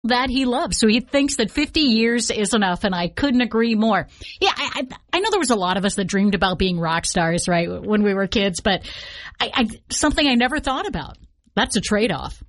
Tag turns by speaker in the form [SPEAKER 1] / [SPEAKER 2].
[SPEAKER 1] that he loves. So he thinks that 50 years is enough, and I couldn't agree more. Yeah, I know there was a lot of us that dreamed about being rock stars, right, when we were kids, but something I never thought about. That's a trade-off.